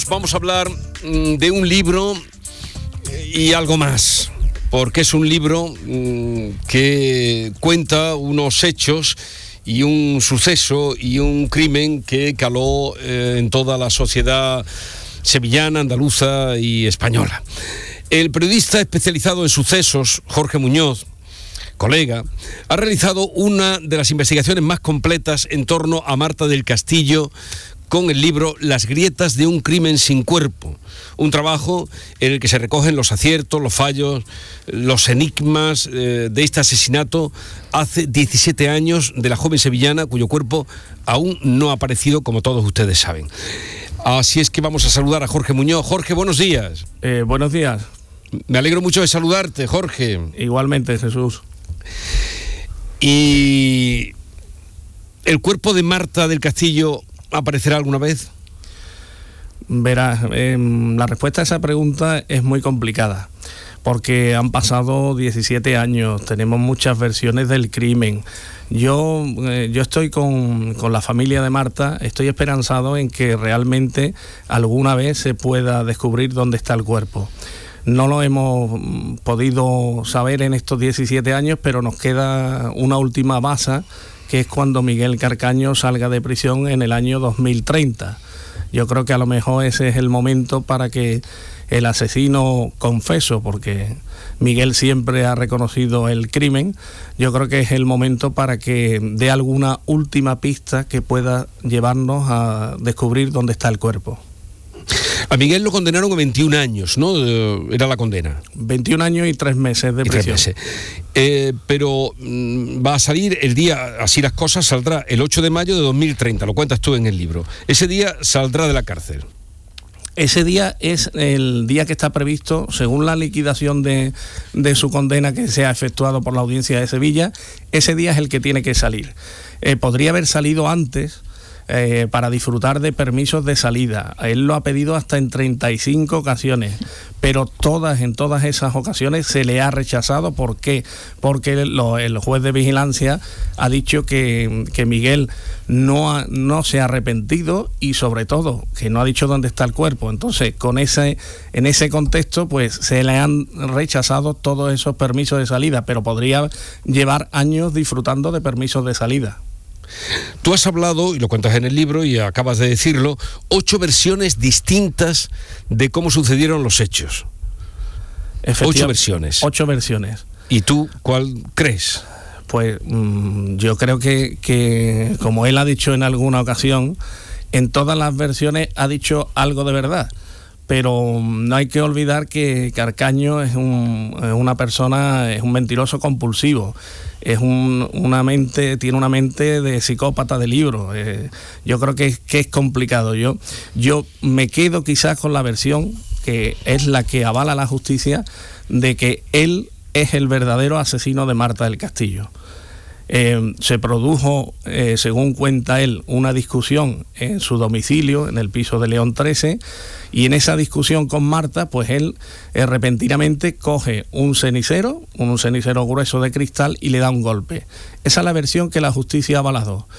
Vamos a hablar de un libro y algo más, porque es un libro que cuenta unos hechos y un suceso y un crimen que caló en toda la sociedad sevillana, andaluza y española. El periodista especializado en sucesos, Jorge Muñoz, colega, ha realizado una de las investigaciones más completas en torno a Marta del Castillo con el libro Las grietas de un crimen sin cuerpo, un trabajo en el que se recogen los aciertos, los fallos, los enigmas de este asesinato hace 17 años de la joven sevillana cuyo cuerpo aún no ha aparecido, como todos ustedes saben. Así es que vamos a saludar a Jorge Muñoz. Jorge, buenos días. Buenos días. Me alegro mucho de saludarte, Jorge. Igualmente, Jesús. ¿Y el cuerpo de Marta del Castillo aparecerá alguna vez? Verás, la respuesta a esa pregunta es muy complicada, porque han pasado 17 años, tenemos muchas versiones del crimen. Yo estoy con la familia de Marta, estoy esperanzado en que realmente alguna vez se pueda descubrir dónde está el cuerpo. No lo hemos podido saber en estos 17 años, pero nos queda una última baza, que es cuando Miguel Carcaño salga de prisión en el año 2030. Yo creo que a lo mejor ese es el momento para que el asesino confeso, porque Miguel siempre ha reconocido el crimen, yo creo que es el momento para que dé alguna última pista que pueda llevarnos a descubrir dónde está el cuerpo. A Miguel lo condenaron a 21 años, ¿no? Era la condena. 21 años y 3 meses de prisión. 3 meses. Pero va a salir el día, así las cosas, saldrá el 8 de mayo de 2030, lo cuentas tú en el libro. Ese día saldrá de la cárcel. Ese día es el día que está previsto, según la liquidación de su condena que se ha efectuado por la Audiencia de Sevilla, ese día es el que tiene que salir. Podría haber salido antes, para disfrutar de permisos de salida. Él lo ha pedido hasta en 35 ocasiones, pero en todas esas ocasiones se le ha rechazado. ¿Por qué? Porque el juez de vigilancia ha dicho que Miguel no se ha arrepentido y sobre todo que no ha dicho dónde está el cuerpo. Entonces, en ese contexto, pues se le han rechazado todos esos permisos de salida, pero podría llevar años disfrutando de permisos de salida. Tú has hablado, y lo cuentas en el libro y acabas de decirlo, 8 versiones distintas de cómo sucedieron los hechos. 8 versiones. 8 versiones. ¿Y tú cuál crees? Pues yo creo que, como él ha dicho en alguna ocasión, en todas las versiones ha dicho algo de verdad. Pero no hay que olvidar que Carcaño es una persona, es un mentiroso compulsivo, tiene una mente de psicópata de libro. Yo creo que es complicado. Yo me quedo quizás con la versión que es la que avala la justicia de que él es el verdadero asesino de Marta del Castillo. Se produjo, según cuenta él, una discusión en su domicilio, en el piso de León 13, y en esa discusión con Marta, pues él repentinamente coge un cenicero grueso de cristal y le da un golpe. Esa es la versión que la justicia ha avalado.